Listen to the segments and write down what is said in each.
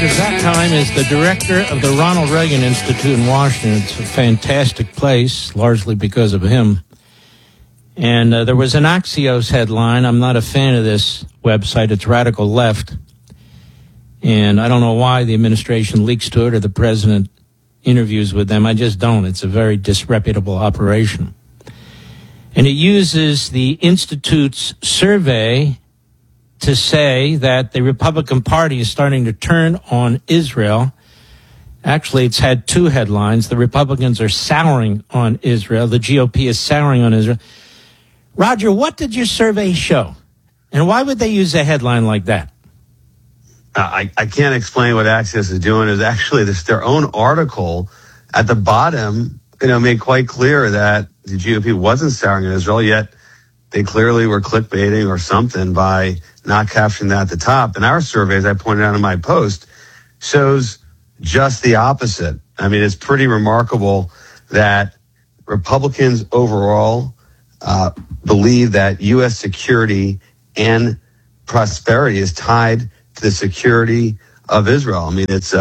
Roger, that time is the director of the Ronald Reagan Institute in Washington. It's a fantastic place, largely because of him. And there was an Axios headline. I'm not a fan of this website. It's radical left. And I don't know why the administration leaks to it or the president interviews with them. I just don't. It's a very disreputable operation. And it uses the Institute's survey to say that the Republican Party is starting to turn on Israel. Actually, it's had two headlines. The Republicans are souring on Israel. The GOP is souring on Israel. Roger, what did your survey show? And why would they use a headline like that? I can't explain what Axios is doing. Is actually their own article at the bottom, made quite clear that the GOP wasn't souring on Israel, yet they clearly were clickbaiting or something by not capturing that at the top. And our survey, as I pointed out in my post, shows just the opposite. I mean, it's pretty remarkable that Republicans overall believe that U.S. security and prosperity is tied to the security of Israel. I mean, it's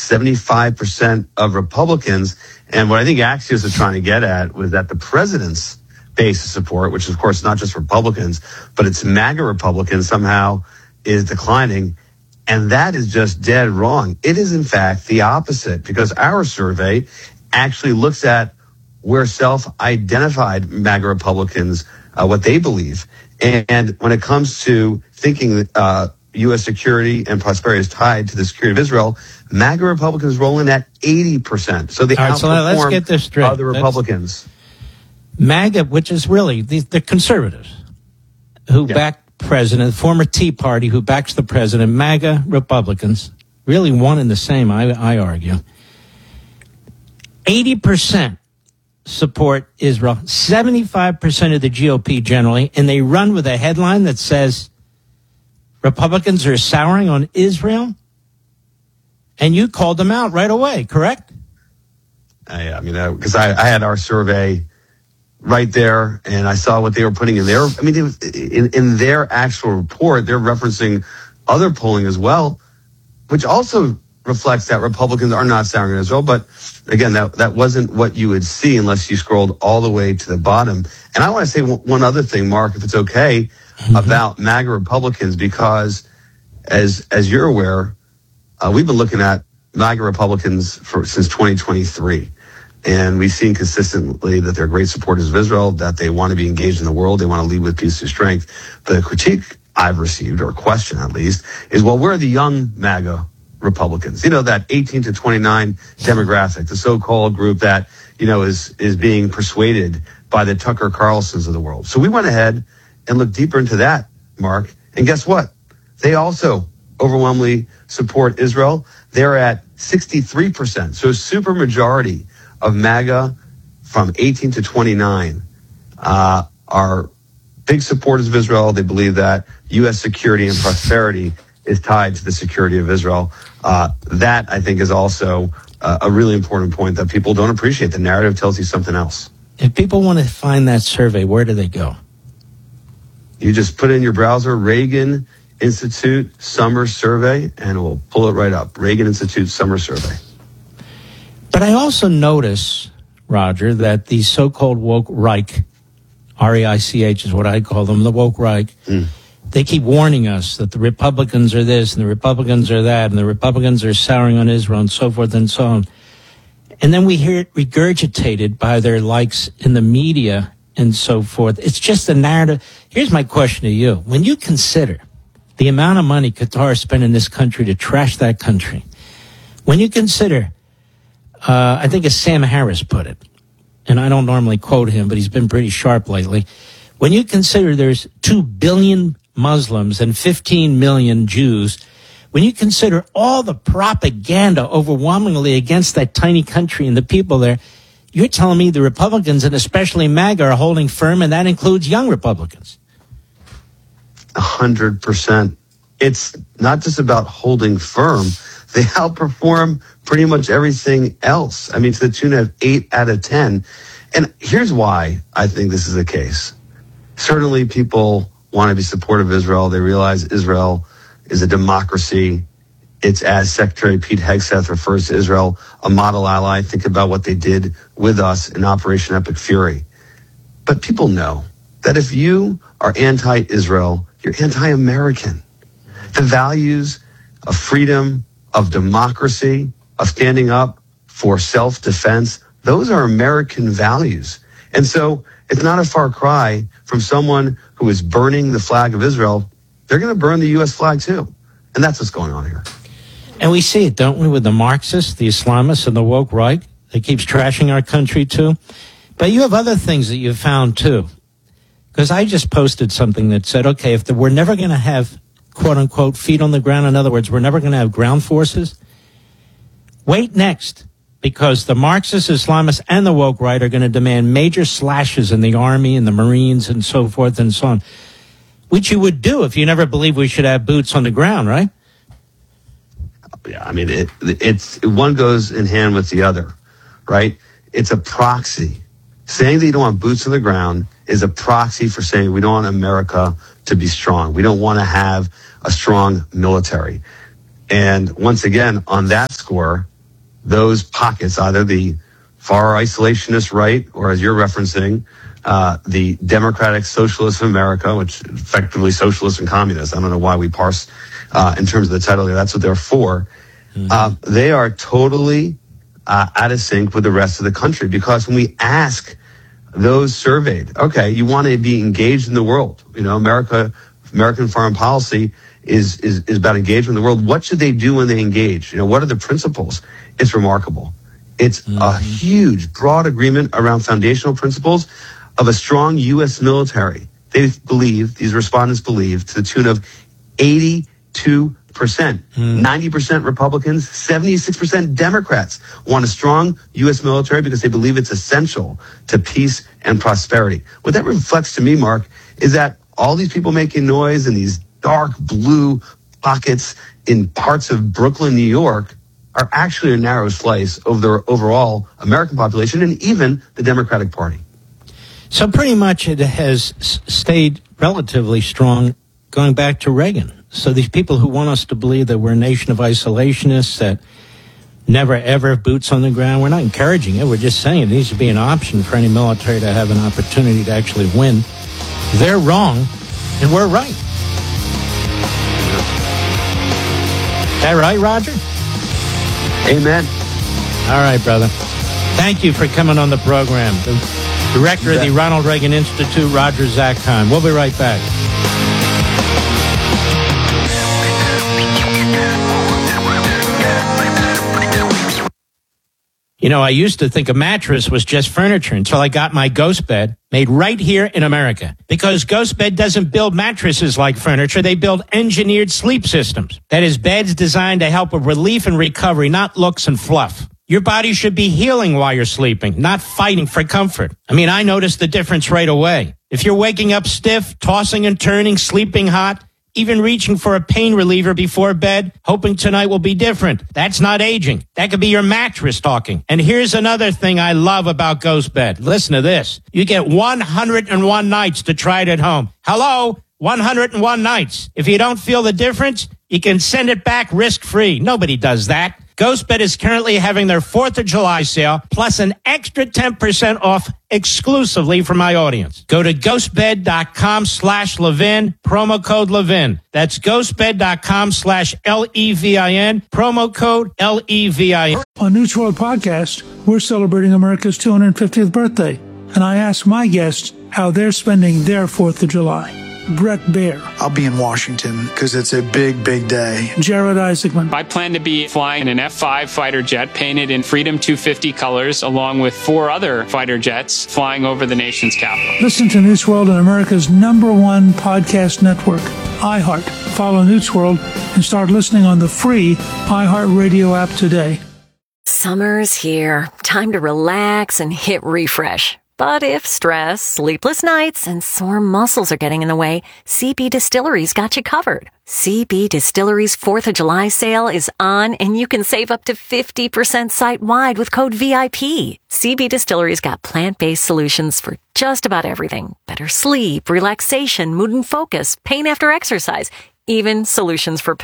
75% of Republicans. And what I think Axios is trying to get at was that the president's base of support, which is, of course, not just Republicans, but it's MAGA Republicans, somehow is declining. And that is just dead wrong. It is, in fact, the opposite, because our survey actually looks at where self-identified MAGA Republicans, what they believe. And when it comes to thinking U.S. security and prosperity is tied to the security of Israel, MAGA Republicans roll in at 80%. So they outperform let's get this straight. Other Republicans. MAGA, which is really the conservatives who back president, former Tea Party who backs the president, MAGA Republicans, really one and the same, I argue. 80% support Israel, 75% of the GOP generally, and they run with a headline that says Republicans are souring on Israel, and you called them out right away, correct? Because I had our survey right there, and I saw what they were putting in there. I mean, in their actual report, they're referencing other polling as well, which also reflects that Republicans are not souring on Israel. But again, that wasn't what you would see unless you scrolled all the way to the bottom. And I want to say one other thing, Mark, if it's okay, about MAGA Republicans, because as you're aware, we've been looking at MAGA Republicans since 2023. And we've seen consistently that they're great supporters of Israel, that they want to be engaged in the world, they want to lead with peace through strength. The critique I've received, or question at least, is, well, where are the young MAGA Republicans? That 18 to 29 demographic, the so-called group that, is being persuaded by the Tucker Carlsons of the world. So we went ahead and looked deeper into that, Mark. And guess what? They also overwhelmingly support Israel. They're at 63%. So a super majority of MAGA from 18 to 29 are big supporters of Israel. They believe that U.S. security and prosperity is tied to the security of Israel. That, I think, is also a really important point that people don't appreciate. The narrative tells you something else. If people want to find that survey, where do they go? You just put in your browser, Reagan Institute Summer Survey, and we'll pull it right up. Reagan Institute Summer Survey. But I also notice, Roger, that the so-called woke Reich, R-E-I-C-H is what I call them, the woke Reich, they keep warning us that the Republicans are this and the Republicans are that and the Republicans are souring on Israel and so forth and so on. And then we hear it regurgitated by their likes in the media and so forth. It's just a narrative. Here's my question to you. When you consider the amount of money Qatar spent in this country to trash that country, when you consider, I think as Sam Harris put it, and I don't normally quote him, but he's been pretty sharp lately. When you consider there's 2 billion Muslims and 15 million Jews, when you consider all the propaganda overwhelmingly against that tiny country and the people there, you're telling me the Republicans and especially MAGA are holding firm, and that includes young Republicans. 100%. It's not just about holding firm. They outperform pretty much everything else. I mean, to the tune of 8 out of 10. And here's why I think this is the case. Certainly people want to be supportive of Israel. They realize Israel is a democracy It's, as Secretary Pete Hegseth refers to Israel, a model ally. Think about what they did with us in Operation Epic Fury. But people know that if you are anti-Israel, you're anti-American. The values of freedom, of democracy, of standing up for self-defense, those are American values. And so it's not a far cry from someone who is burning the flag of Israel. They're going to burn the U.S. flag too. And that's what's going on here. And we see it, don't we, with the Marxists, the Islamists, and the woke right that keeps trashing our country too. But you have other things that you've found too. Because I just posted something that said, okay, if we're never going to have, quote unquote, feet on the ground, in other words, we're never going to have ground forces, wait next. Because the Marxists, Islamists, and the woke right are going to demand major slashes in the Army and the Marines and so forth and so on. Which you would do if you never believed we should have boots on the ground, right? Yeah, I mean, it's one goes in hand with the other, right? It's a proxy. Saying that you don't want boots on the ground is a proxy for saying we don't want America to be strong. We don't want to have a strong military. And once again, on that score, those pockets, either the far isolationist right, or as you're referencing, the Democratic Socialists of America, which effectively socialists and communists. I don't know why we parse in terms of the title. That's what they're for. Mm-hmm. They are totally out of sync with the rest of the country, because when we ask those surveyed, okay, you want to be engaged in the world. You know, American foreign policy is about engagement in the world. What should they do when they engage? You know, what are the principles? It's remarkable. It's a huge, broad agreement around foundational principles of a strong U.S. military. They believe, these respondents believe, to the tune of 82%. 90% Republicans, 76% Democrats want a strong U.S. military because they believe it's essential to peace and prosperity. What that reflects to me, Mark, is that all these people making noise in these dark blue pockets in parts of Brooklyn, New York, are actually a narrow slice of the overall American population and even the Democratic Party. So pretty much it has stayed relatively strong going back to Reagan. So these people who want us to believe that we're a nation of isolationists, that never ever boots on the ground, we're not encouraging it. We're just saying it needs to be an option for any military to have an opportunity to actually win. They're wrong, and we're right. Is that right, Roger? Amen. All right, brother. Thank you for coming on the program. The director of the Ronald Reagan Institute, Roger Zakheim. We'll be right back. You know, I used to think a mattress was just furniture until I got my Ghost Bed made right here in America. Because Ghost Bed doesn't build mattresses like furniture. They build engineered sleep systems. That is, beds designed to help with relief and recovery, not looks and fluff. Your body should be healing while you're sleeping, not fighting for comfort. I mean, I noticed the difference right away. If you're waking up stiff, tossing and turning, sleeping hot, even reaching for a pain reliever before bed, hoping tonight will be different. That's not aging. That could be your mattress talking. And here's another thing I love about Ghost Bed. Listen to this. You get 101 nights to try it at home. Hello? 101 nights. If you don't feel the difference, you can send it back risk-free. Nobody does that. GhostBed is currently having their 4th of July sale, plus an extra 10% off exclusively for my audience. Go to ghostbed.com/Levin, promo code Levin. That's ghostbed.com/LEVIN, promo code LEVIN. On News World Podcast, we're celebrating America's 250th birthday, and I ask my guests how they're spending their 4th of July. Brett Baer. I'll be in Washington because it's a big, big day. Jared Isaacman. I plan to be flying an F-5 fighter jet painted in Freedom 250 colors, along with 4 other fighter jets flying over the nation's capital. Listen to News World on America's #1 podcast network, iHeart. Follow News World and start listening on the free iHeart Radio app today. Summer's here. Time to relax and hit refresh. But if stress, sleepless nights, and sore muscles are getting in the way, CB Distillery's got you covered. CB Distillery's 4th of July sale is on, and you can save up to 50% site-wide with code VIP. CB Distillery's got plant-based solutions for just about everything. Better sleep, relaxation, mood and focus, pain after exercise, even solutions for pets.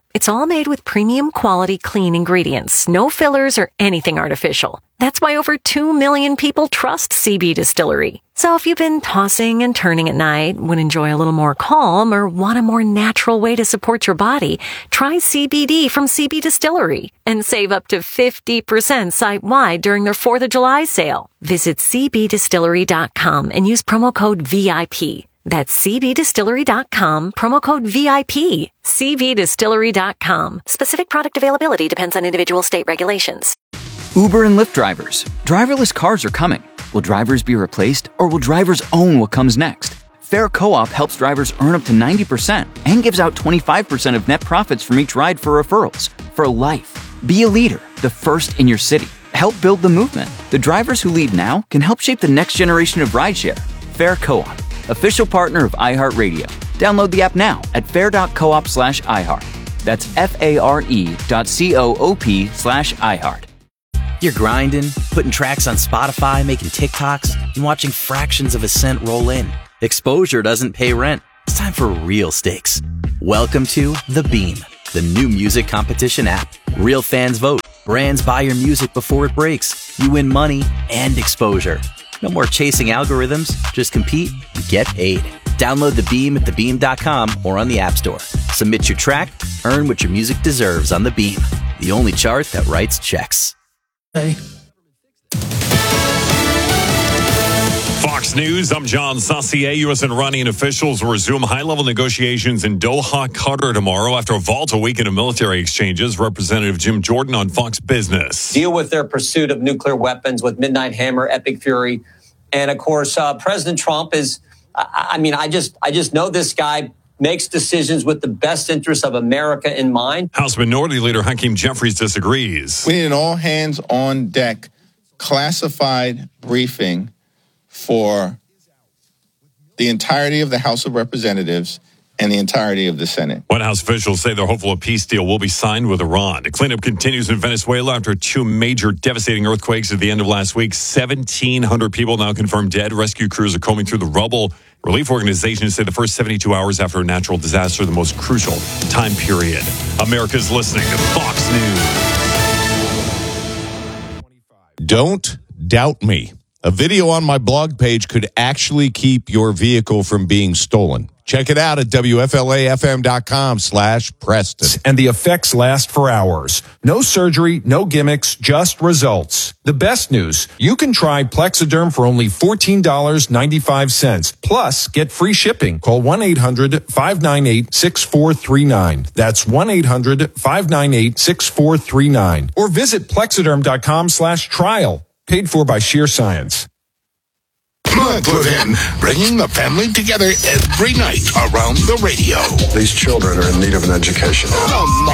It's all made with premium quality clean ingredients, no fillers or anything artificial. That's why over 2 million people trust CB Distillery. So if you've been tossing and turning at night, would enjoy a little more calm, or want a more natural way to support your body, try CBD from CB Distillery and save up to 50% site-wide during their 4th of July sale. Visit cbdistillery.com and use promo code VIP. That's cbdistillery.com, promo code VIP. cbdistillery.com. Specific product availability depends on individual state regulations. Uber and Lyft drivers. Driverless cars are coming. Will drivers be replaced, or will drivers own what comes next? Fair Co-op helps drivers earn up to 90% and gives out 25% of net profits from each ride for referrals. For life. Be a leader, the first in your city. Help build the movement. The drivers who lead now can help shape the next generation of rideshare. Fair Co-op. Official partner of iHeartRadio. Download the app now at fair.coop/iHeart. That's FARE.coop/iHeart. You're grinding, putting tracks on Spotify, making TikToks, and watching fractions of a cent roll in. Exposure doesn't pay rent. It's time for real stakes. Welcome to The Beam, the new music competition app. Real fans vote. Brands buy your music before it breaks. You win money and exposure. No more chasing algorithms. Just compete and get paid. Download The Beam at thebeam.com or on the App Store. Submit your track, earn what your music deserves on The Beam, the only chart that writes checks. Hey. Fox News, I'm John Saucier. U.S. and Iranian officials will resume high-level negotiations in Doha, Qatar tomorrow after a volatile weekend of military exchanges. Representative Jim Jordan on Fox Business. Deal with their pursuit of nuclear weapons with Midnight Hammer, Epic Fury. And, of course, President Trump is, I just know this guy makes decisions with the best interests of America in mind. House Minority Leader Hakeem Jeffries disagrees. We need an all-hands-on-deck classified briefing for the entirety of the House of Representatives and the entirety of the Senate. White House officials say they're hopeful a peace deal will be signed with Iran. The cleanup continues in Venezuela after 2 major devastating earthquakes at the end of last week. 1,700 people now confirmed dead. Rescue crews are combing through the rubble. Relief organizations say the first 72 hours after a natural disaster, the most crucial time period. America's listening to Fox News. Don't doubt me. A video on my blog page could actually keep your vehicle from being stolen. Check it out at WFLAFM.com/Preston. And the effects last for hours. No surgery, no gimmicks, just results. The best news, you can try Plexiderm for only $14.95. Plus, get free shipping. Call 1-800-598-6439. That's 1-800-598-6439. Or visit Plexiderm.com/trial. Paid for by Sheer Science. Mud put in, bringing the family together every night around the radio. These children are in need of an education.